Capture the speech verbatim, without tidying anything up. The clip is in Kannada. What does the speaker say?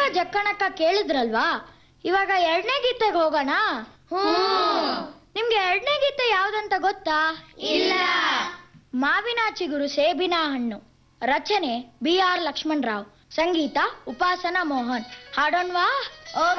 ಜಕ್ಕಣಕ್ಕ ಕೇಳಿದ್ರಲ್ವಾ, ಇವಾಗ ಎರಡನೇ ಗೀತೆಗೆ ಹೋಗೋಣ. ನಿಮ್ಗೆ ಎರಡನೇ ಗೀತೆ ಯಾವ್ದಂತ ಗೊತ್ತಾ? ಇಲ್ಲ. ಮಾವಿನ ಚಿಗುರು ಸೇಬಿನ ಹಣ್ಣು. ರಚನೆ ಬಿ ಆರ್ ಲಕ್ಷ್ಮಣರಾವ್. ಸಂಗೀತ ಉಪಾಸನಾ ಮೋಹನ್. ಹಾಡೋಣ್ವಾ?